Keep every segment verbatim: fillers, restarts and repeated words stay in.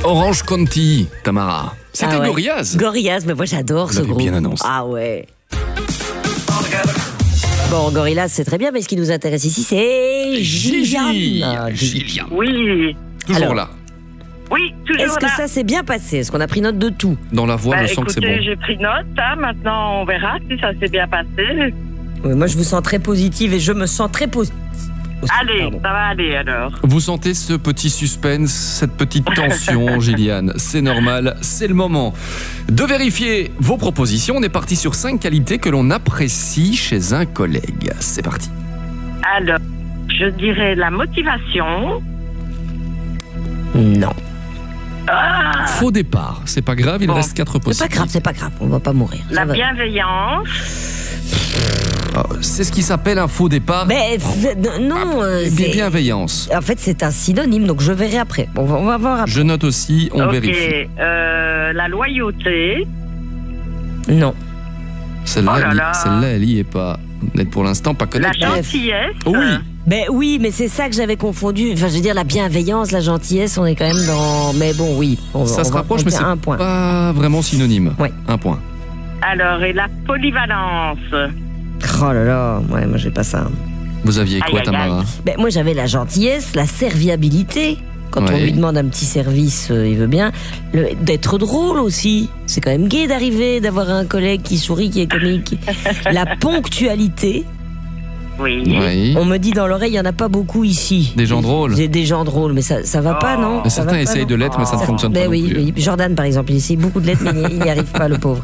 Orange County, Tamara. C'était ah ouais. Gorillaz. Gorillaz, mais moi j'adore Vous ce l'avez groupe. bien annoncé. Ah ouais. Bon, Gorillaz, c'est très bien, mais ce qui nous intéresse ici, c'est Gigi. Gillian. Gillian. Oui, Toujours Alors, là. oui, toujours Est-ce que là. ça s'est bien passé? Est-ce qu'on a pris note de tout? Dans la voix, Bah, je sens que c'est écoutez, bon. j'ai pris note, hein. Maintenant on verra si ça s'est bien passé. Oui, moi je vous sens très positive et je me sens très positive. Allez, Pardon. ça va aller alors. Vous sentez ce petit suspense, cette petite tension, Gillian. C'est normal, c'est le moment de vérifier vos propositions. On est parti sur cinq qualités que l'on apprécie chez un collègue. C'est parti. Alors, je dirais la motivation. Non. Ah, Faux départ, c'est pas grave, il Bon. reste quatre C'est pas possibles. grave, c'est pas grave, on va pas mourir. ça la va. bienveillance. Ah, c'est ce qui s'appelle un faux départ. Mais f- non, euh, Et c'est- bienveillance. en fait c'est un synonyme, donc je verrai après. On va, on va voir après. Je note aussi, on ok. vérifie. Euh, la loyauté. Non. Celle-là, Oh là elle y- là. celle-là, elle y est pas. Vous n'êtes pour l'instant pas La connecté. gentillesse. Oui. Ben oui, mais c'est ça que j'avais confondu. Enfin, je veux dire, la bienveillance, la gentillesse, on est quand même dans. Mais bon, oui. On, Ça on se va rapproche, mais compter c'est un point. pas vraiment synonyme. Ouais. Un point. Alors, et la polyvalence. Oh là là, ouais, moi j'ai pas ça. Vous aviez quoi, Aïe, aïe, Tamara? Ben moi j'avais la gentillesse, la serviabilité. Quand on Ouais. lui demande un petit service, euh, il veut bien. Le- D'être drôle aussi. C'est quand même gai d'arriver, d'avoir un collègue qui sourit, qui est comique. La ponctualité. Oui. Oui. On me dit dans l'oreille, il n'y en a pas beaucoup ici. Des gens drôles. J'ai des gens drôles, mais ça, ça va pas, Oh. non Mais Ça va certains pas, essayent non de l'être, mais ça ne Oh. fonctionne Ben pas oui, non plus. oui. Jordan, par exemple, il essaie beaucoup de l'être, mais il n'y arrive pas, le pauvre.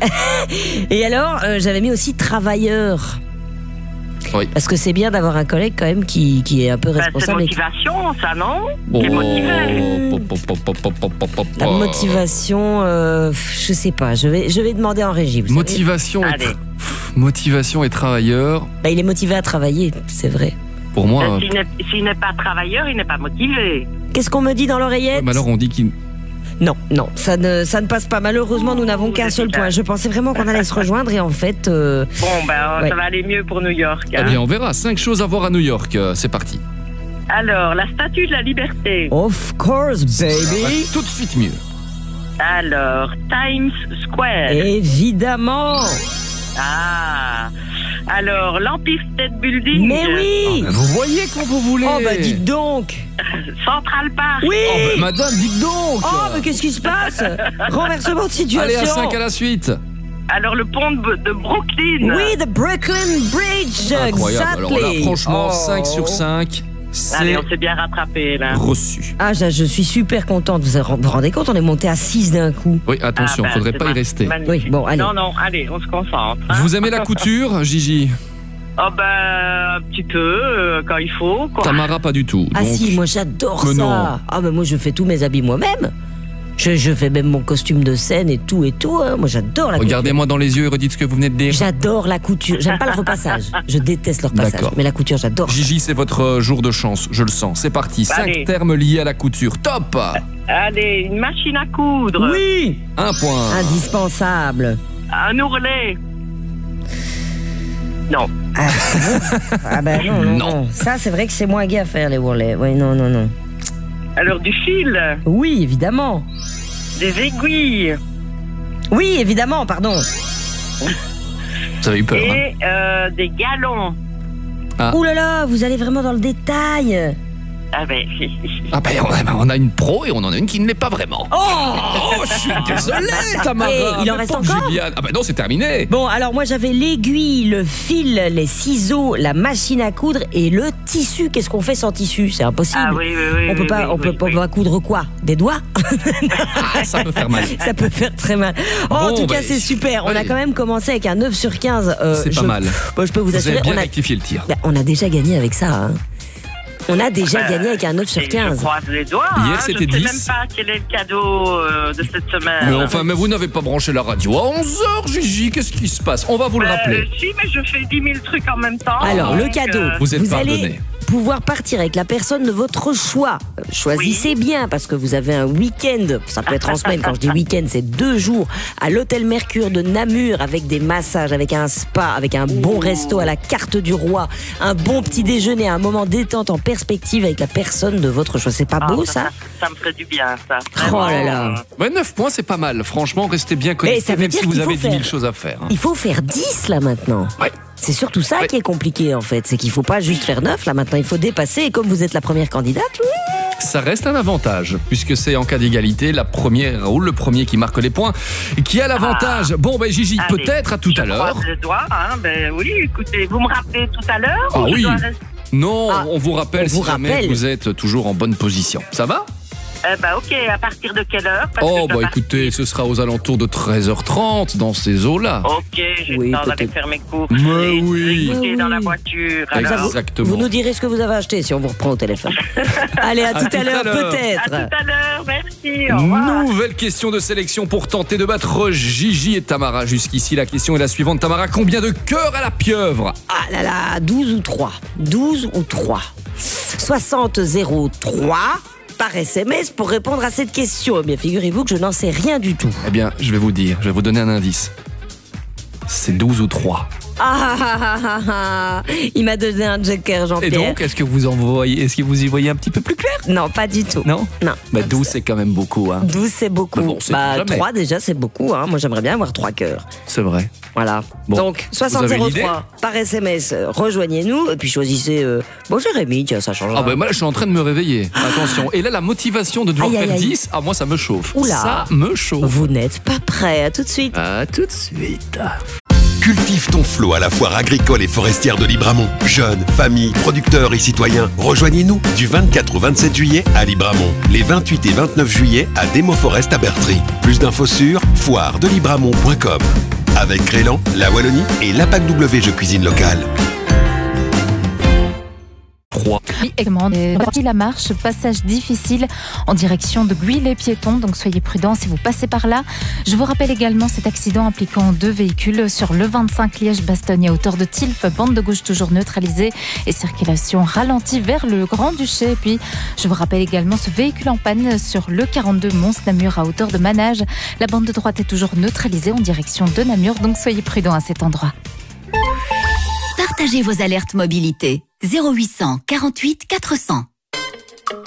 Et alors, euh, j'avais mis aussi travailleur. Oui. Parce que c'est bien d'avoir un collègue quand même qui, qui est un peu Ben, c'est responsable. et qui- motivation, ça, non Oh. Qui est motivé. Pop, pop, pop, pop, pop, pop, pop, pop. La motivation, euh, je sais pas, je vais, je vais demander en régie. Vous savez. Motivation et, Allez. tra- Pff, motivation et travailleur. Bah, il est motivé à travailler, c'est vrai. Pour moi, Ben, euh, S'il n'est s'il n'est pas travailleur, il n'est pas motivé. Qu'est-ce qu'on me dit dans l'oreillette? ouais, mais alors on dit qu'il. Non, non, ça ne, ça ne passe pas. Malheureusement, nous n'avons Ouh, qu'un le seul putain. point. Je pensais vraiment qu'on allait se rejoindre et en fait, euh, Bon, ben, Ouais. ça va aller mieux pour New York. Eh hein. bien, on verra. Cinq choses à voir à New York. Euh, C'est parti. Alors, la statue de la liberté. of course, Ça va baby. tout de suite mieux. Alors, Times Square. Évidemment. Ah. Alors, l'Empire State Building. Mais oui. Vous voyez quand vous voulez. Oh bah dites donc. Central Park. Oui. Oh, bah, madame, dites donc. Oh mais qu'est-ce qui se passe? Renversement de situation. Allez, à cinq à la suite. Alors, le pont de, de Brooklyn. Oui, the Brooklyn Bridge. Incroyable. Alors là, exactly. franchement, Oh. cinq sur cinq, Allez, c'est on s'est bien rattrapé, là. reçu. Ah, je, je suis super contente. Vous vous rendez compte, on est monté à six d'un coup. Oui, attention, Ah, ben, faudrait c'est pas y ma- rester. magnifique. Oui, bon, allez. Non, non, allez, on se concentre. hein. Vous aimez la couture, Gigi? Oh, ben, un petit peu, euh, quand il faut, quoi. Tamara, pas du tout. Ah Donc, si, moi j'adore Mais ça. non. Ah mais moi je fais tous mes habits moi-même. Je, je fais même mon costume de scène et tout et tout. hein. Moi j'adore la regardez-moi dans les yeux et redites ce que vous venez de dire. couture. J'adore la couture. J'aime pas le repassage. Je déteste le repassage. D'accord. Mais la couture, j'adore. ça. Gigi, c'est votre euh, jour de chance, je le sens. C'est parti. Cinq Allez. termes liés à la couture. Top. Allez, une machine à coudre. Oui. Un point. Indispensable. Un ourlet. Non. Ah ben non, non, Non. non. Ça c'est vrai que c'est moins gai à faire les ourlets. Oui, non, non, non. Alors, du fil. Oui, évidemment. Des aiguilles. Oui, évidemment, pardon. Vous avez eu peur. hein. Et euh, des galons. Ah. Ouh là là, vous allez vraiment dans le détail. Ah, ben, Ah ben, on a- on a une pro et on en a une qui ne l'est pas vraiment. Oh. Oh, je suis désolé, Tamara. Eh, il en mais reste pauvre encore Juliane. Ah ben non, c'est terminé. Bon, alors moi j'avais l'aiguille, le fil, les ciseaux, la machine à coudre et le tissu. Qu'est-ce qu'on fait sans tissu? C'est impossible. Ah, oui, oui, oui. On peut oui, pas, oui, on peut oui, pas oui. coudre quoi? Des doigts? Ah, ça peut faire mal. Ça peut faire très mal. Oh, en Bon, tout cas, bah, c'est super. On a ouais. quand même commencé avec un neuf sur quinze. euh, C'est pas je- mal. Bon, je peux vous Vous assurer, avez bien on a, rectifié le tir. bah, on a déjà gagné avec ça. hein. On a déjà Ben, gagné avec un neuf sur Et Je quinze. croise les doigts. Hier, hein. c'était Je sais dix. même pas quel est le cadeau euh, de cette semaine. Mais enfin, mais vous n'avez pas branché la radio à onze heures, Gigi. Qu'est-ce qui se passe? On va vous le Euh, rappeler. si, mais je fais dix mille trucs en même temps. Alors, le donc, cadeau. euh, Vous êtes vous allez pardonné. pouvoir partir avec la personne de votre choix. Choisissez oui. bien, parce que vous avez un week-end, ça peut être en semaine, quand je dis week-end, c'est deux jours, à l'hôtel Mercure de Namur, avec des massages, avec un spa, avec un bon Ouh. resto à la carte du roi, un bon petit déjeuner, un moment détente en perspective avec la personne de votre choix. C'est pas beau, ah, ça, ça, ça me ferait du bien, ça. Vraiment. Oh là là. Ouais, neuf points, c'est pas mal. Franchement, restez bien connectés, même si vous avez dix mille choses à faire. Hein. Il faut faire dix, là, maintenant. Ouais. C'est surtout ça ouais. qui est compliqué, en fait. C'est qu'il faut pas juste faire neuf, là, maintenant. Il faut dépasser. Et comme vous êtes la première candidate, oui. Ça reste un avantage, puisque c'est en cas d'égalité, la première ou le premier qui marque les points qui a l'avantage. Ah. Bon, ben Gigi, Allez, peut-être à tout à l'heure. Je croise les doigts, hein. Ben oui, écoutez, vous me rappelez tout à l'heure Ah ou oui. je dois rester... Non, ah, on vous rappelle on si vous jamais rappelle. vous êtes toujours en bonne position. Ça va ? Eh ben ok, à partir de quelle heure? Parce Oh, que bah écoutez, ce sera aux alentours de treize heures trente dans ces eaux-là. Ok, j'ai oui, le temps d'aller peut-être. faire mes courses. Mais et oui. écouter Mais dans oui. la voiture. Alors. Exactement. Vous nous direz ce que vous avez acheté si on vous reprend au téléphone. Allez, à, À tout, tout à à l'heure, l'heure. peut-être. À tout à l'heure, merci. Au revoir. Nouvelle question de sélection pour tenter de battre Gigi et Tamara. Jusqu'ici, la question est la suivante. Tamara, combien de cœurs à la pieuvre? Ah là là, douze ou trois. douze ou trois. soixante zéro trois par S M S pour répondre à cette question. Eh bien, figurez-vous que je n'en sais rien du tout. Eh bien, je vais vous dire, je vais vous donner un indice. C'est douze ou trois. Ah, ah, ah, ah, ah. Il m'a donné un joker, Et Jean-Pierre. donc, est-ce que vous en voyez, est-ce que vous y voyez un petit peu plus clair? Non, pas du tout. Non? Non. Bah, douze, c'est quand même beaucoup, hein. douze, c'est beaucoup. Mais bon, c'est bah, jamais. trois, déjà, c'est beaucoup. Hein. Moi, j'aimerais bien avoir trois cœurs. C'est vrai. Voilà. Bon. Donc, soixante Vous avez zéro l'idée trois par S M S, euh, rejoignez-nous. Et puis, choisissez. Euh... Bon, Jérémy, tiens, ça change. Ah bah moi là je suis en train de me réveiller. Attention. Et là la motivation de devoir Aïe, aïe, faire aïe. dix, ah moi ça me chauffe. Oula. Ça me chauffe. Vous n'êtes pas prêt. À tout de suite. À tout de suite. Cultive ton flot à la foire agricole et forestière de Libramont. Jeunes, familles, producteurs et citoyens, rejoignez-nous du vingt-quatre au vingt-sept juillet à Libramont. Les vingt-huit et vingt-neuf juillet à Demo Forest à Bertry. Plus d'infos sur foire de libramont point com. Avec Crélan, la Wallonie et l'A P A C W Jeux Cuisine Locale. trois. Oui, également. Partie la marche, passage difficile en direction de Guy les piétons, donc soyez prudents si vous passez par là. Je vous rappelle également cet accident impliquant deux véhicules sur le vingt-cinq Liège-Bastogne à hauteur de Tilf, bande de gauche toujours neutralisée et circulation ralentie vers le Grand-Duché. Et puis, je vous rappelle également ce véhicule en panne sur le quarante-deux Mons-Namur à hauteur de Manage. La bande de droite est toujours neutralisée en direction de Namur, donc soyez prudents à cet endroit. Partagez vos alertes mobilité. zéro huit cent quarante-huit quatre cents.